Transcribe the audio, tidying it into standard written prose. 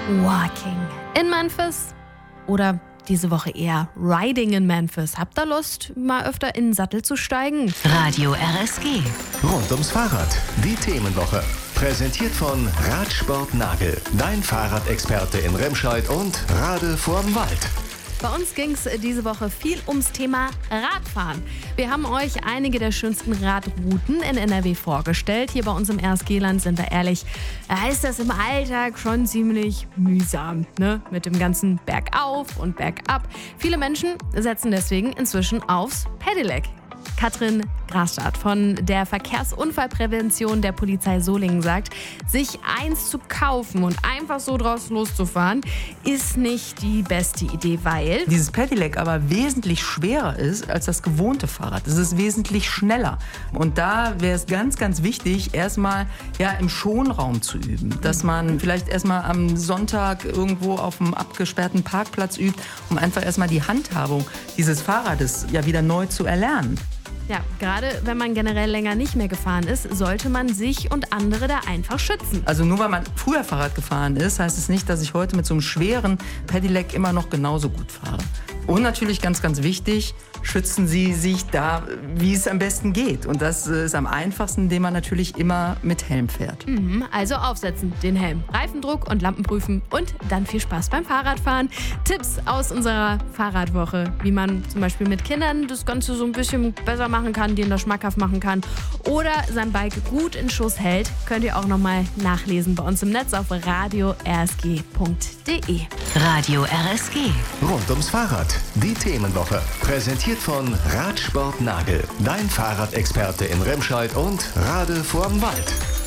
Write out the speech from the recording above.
Walking in Memphis oder diese Woche eher Riding in Memphis. Habt ihr Lust, mal öfter in den Sattel zu steigen? Radio RSG. Rund ums Fahrrad. Die Themenwoche. Präsentiert von Radsport Nagel. Dein Fahrradexperte in Remscheid und Rade vorm Wald. Bei uns ging es diese Woche viel ums Thema Radfahren. Wir haben euch einige der schönsten Radrouten in NRW vorgestellt. Hier bei uns im RSG-Land, sind wir ehrlich, da ist das im Alltag schon ziemlich mühsam, ne? Mit dem ganzen Bergauf und Bergab. Viele Menschen setzen deswegen inzwischen aufs Pedelec. Katrin Grasstadt von der Verkehrsunfallprävention der Polizei Solingen sagt, sich eins zu kaufen und einfach so draus loszufahren, ist nicht die beste Idee, weil dieses Pedelec aber wesentlich schwerer ist als das gewohnte Fahrrad. Es ist wesentlich schneller. Und da wäre es ganz, ganz wichtig, erstmal im Schonraum zu üben. Dass man vielleicht erstmal am Sonntag irgendwo auf einem abgesperrten Parkplatz übt, um einfach erstmal die Handhabung dieses Fahrrades wieder neu zu erlernen. Ja, gerade wenn man generell länger nicht mehr gefahren ist, sollte man sich und andere da einfach schützen. Also nur weil man früher Fahrrad gefahren ist, heißt es nicht, dass ich heute mit so einem schweren Pedelec immer noch genauso gut fahre. Und natürlich ganz, ganz wichtig, schützen Sie sich da, wie es am besten geht. Und das ist am einfachsten, indem man natürlich immer mit Helm fährt. Also aufsetzen, den Helm, Reifendruck und Lampen prüfen und dann viel Spaß beim Fahrradfahren. Tipps aus unserer Fahrradwoche, wie man zum Beispiel mit Kindern das Ganze so ein bisschen besser machen kann, denen das schmackhaft machen kann oder sein Bike gut in Schuss hält, könnt ihr auch nochmal nachlesen bei uns im Netz auf radio-rsg.de. Radio RSG. Rund ums Fahrrad. Die Themenwoche. Präsentiert von Radsport Nagel. Dein Fahrradexperte in Remscheid und Rade vorm Wald.